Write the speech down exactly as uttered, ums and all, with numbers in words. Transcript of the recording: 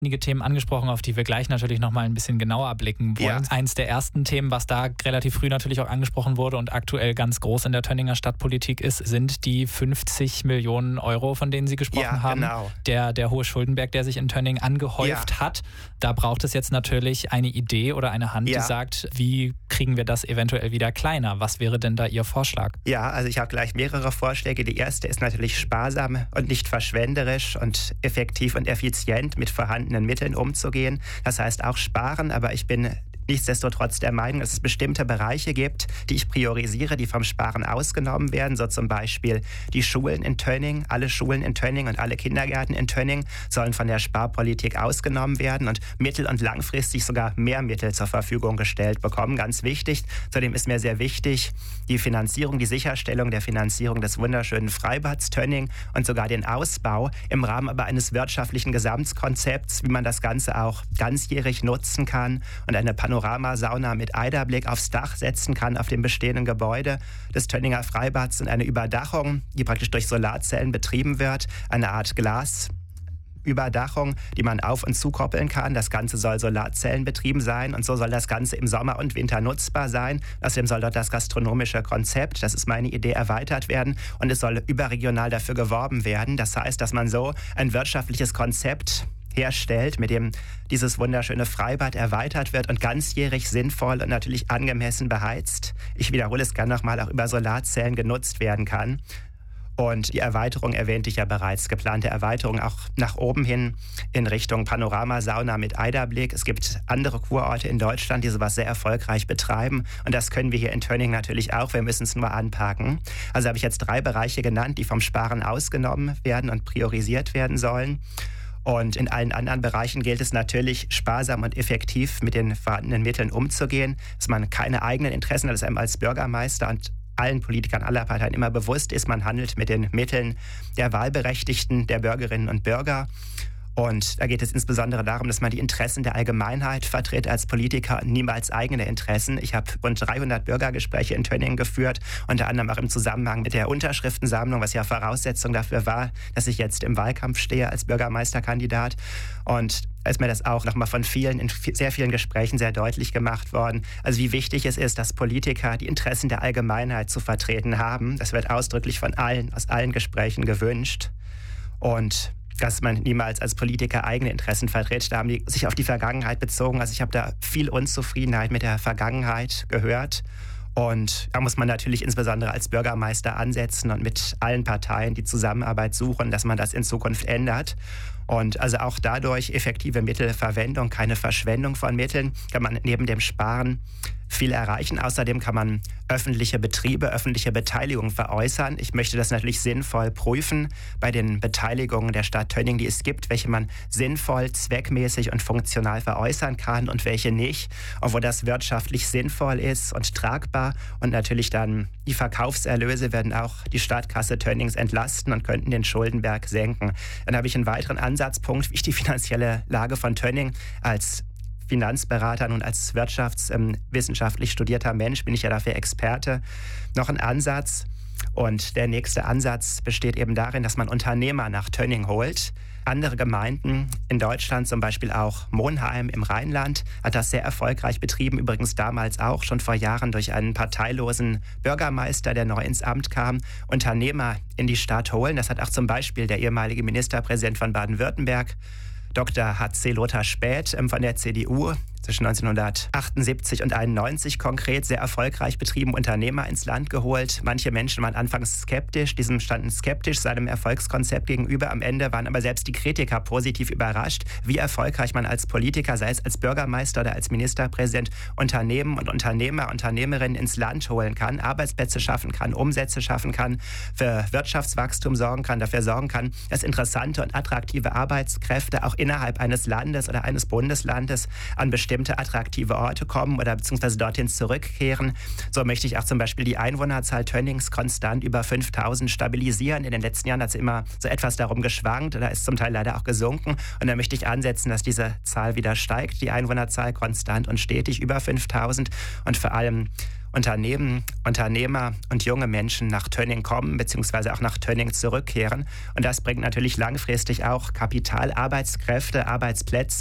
einige Themen angesprochen, auf die wir gleich natürlich nochmal ein bisschen genauer blicken wollen. Ja. Eins der ersten Themen, was da relativ früh natürlich auch angesprochen wurde und aktuell ganz groß in der Tönninger Stadtpolitik ist, sind die fünfzig Millionen Euro, von denen Sie gesprochen ja, haben. Genau. Der, der hohe Schuldenberg, der sich in Tönningen angehäuft ja. hat. Da braucht es jetzt natürlich eine Idee oder eine Hand, ja. die sagt, wie kriegen wir das eventuell wieder kleiner? Was wäre denn da Ihr Vorschlag? Ja, also ich habe gleich mehrere Vorschläge. Die erste ist natürlich sparsam und nicht verschwenderisch und effektiv und effizient mit vorhandenen Mitteln umzugehen. Das heißt auch sparen, aber ich bin nichtsdestotrotz der Meinung, dass es bestimmte Bereiche gibt, die ich priorisiere, die vom Sparen ausgenommen werden. So zum Beispiel die Schulen in Tönningen. Alle Schulen in Tönningen und alle Kindergärten in Tönningen sollen von der Sparpolitik ausgenommen werden und mittel- und langfristig sogar mehr Mittel zur Verfügung gestellt bekommen. Ganz wichtig. Zudem ist mir sehr wichtig die Finanzierung, die Sicherstellung der Finanzierung des wunderschönen Freibads Tönningen und sogar den Ausbau im Rahmen aber eines wirtschaftlichen Gesamtkonzepts, wie man das Ganze auch ganzjährig nutzen kann und eine Panoramasauna mit Eiderblick aufs Dach setzen kann auf dem bestehenden Gebäude des Tönninger Freibads und eine Überdachung, die praktisch durch Solarzellen betrieben wird, eine Art Glasüberdachung, die man auf- und zukoppeln kann. Das Ganze soll solarzellenbetrieben sein und so soll das Ganze im Sommer und Winter nutzbar sein. Außerdem soll dort das gastronomische Konzept, das ist meine Idee, erweitert werden und es soll überregional dafür geworben werden. Das heißt, dass man so ein wirtschaftliches Konzept herstellt, mit dem dieses wunderschöne Freibad erweitert wird und ganzjährig sinnvoll und natürlich angemessen beheizt. Ich wiederhole es gerne nochmal, auch über Solarzellen genutzt werden kann. Und die Erweiterung erwähnte ich ja bereits, geplante Erweiterung auch nach oben hin in Richtung Panoramasauna mit Eiderblick. Es gibt andere Kurorte in Deutschland, die sowas sehr erfolgreich betreiben. Und das können wir hier in Tönningen natürlich auch. Wir müssen es nur anpacken. Also habe ich jetzt drei Bereiche genannt, die vom Sparen ausgenommen werden und priorisiert werden sollen. Und in allen anderen Bereichen gilt es natürlich, sparsam und effektiv mit den vorhandenen Mitteln umzugehen, dass man keine eigenen Interessen hat, dass einem als Bürgermeister und allen Politikern aller Parteien immer bewusst ist, man handelt mit den Mitteln der Wahlberechtigten, der Bürgerinnen und Bürger. Und da geht es insbesondere darum, dass man die Interessen der Allgemeinheit vertritt als Politiker und niemals eigene Interessen. Ich habe rund dreihundert Bürgergespräche in Tönningen geführt, unter anderem auch im Zusammenhang mit der Unterschriftensammlung, was ja Voraussetzung dafür war, dass ich jetzt im Wahlkampf stehe als Bürgermeisterkandidat. Und ist mir das auch nochmal von vielen, in sehr vielen Gesprächen sehr deutlich gemacht worden. Also wie wichtig es ist, dass Politiker die Interessen der Allgemeinheit zu vertreten haben. Das wird ausdrücklich von allen, aus allen Gesprächen gewünscht. Und dass man niemals als Politiker eigene Interessen vertritt. Da haben die sich auf die Vergangenheit bezogen. Also ich habe da viel Unzufriedenheit mit der Vergangenheit gehört. Und da muss man natürlich insbesondere als Bürgermeister ansetzen und mit allen Parteien die Zusammenarbeit suchen, dass man das in Zukunft ändert. Und also auch dadurch effektive Mittelverwendung, keine Verschwendung von Mitteln, kann man neben dem Sparen viel erreichen. Außerdem kann man öffentliche Betriebe, öffentliche Beteiligung veräußern. Ich möchte das natürlich sinnvoll prüfen bei den Beteiligungen der Stadt Tönningen, die es gibt, welche man sinnvoll, zweckmäßig und funktional veräußern kann und welche nicht. Und wo das wirtschaftlich sinnvoll ist und tragbar. Und natürlich dann die Verkaufserlöse werden auch die Stadtkasse Tönningens entlasten und könnten den Schuldenberg senken. Dann habe ich einen weiteren Ansatzpunkt, wie ich die finanzielle Lage von Tönningen als Finanzberater und als wirtschaftswissenschaftlich ähm, studierter Mensch bin ich ja dafür Experte, noch ein Ansatz. Und der nächste Ansatz besteht eben darin, dass man Unternehmer nach Tönningen holt. Andere Gemeinden in Deutschland, zum Beispiel auch Monheim im Rheinland, hat das sehr erfolgreich betrieben. Übrigens damals auch schon vor Jahren durch einen parteilosen Bürgermeister, der neu ins Amt kam, Unternehmer in die Stadt holen. Das hat auch zum Beispiel der ehemalige Ministerpräsident von Baden-Württemberg, Doktor H C Lothar Späth von der C D U, zwischen neunzehnhundertachtundsiebzig und einundneunzig konkret sehr erfolgreich betrieben, Unternehmer ins Land geholt. Manche Menschen waren anfangs skeptisch, diesem standen skeptisch seinem Erfolgskonzept gegenüber. Am Ende waren aber selbst die Kritiker positiv überrascht, wie erfolgreich man als Politiker, sei es als Bürgermeister oder als Ministerpräsident, Unternehmen und Unternehmer, Unternehmerinnen ins Land holen kann, Arbeitsplätze schaffen kann, Umsätze schaffen kann, für Wirtschaftswachstum sorgen kann, dafür sorgen kann, dass interessante und attraktive Arbeitskräfte auch innerhalb eines Landes oder eines Bundeslandes an bestimmte attraktive Orte kommen oder beziehungsweise dorthin zurückkehren. So möchte ich auch zum Beispiel die Einwohnerzahl Tönningens konstant über fünftausend stabilisieren. In den letzten Jahren hat es immer so etwas darum geschwankt oder ist zum Teil leider auch gesunken. Und da möchte ich ansetzen, dass diese Zahl wieder steigt, die Einwohnerzahl konstant und stetig über fünftausend und vor allem Unternehmen, Unternehmer und junge Menschen nach Tönning kommen bzw. auch nach Tönning zurückkehren. Und das bringt natürlich langfristig auch Kapital, Arbeitskräfte, Arbeitsplätze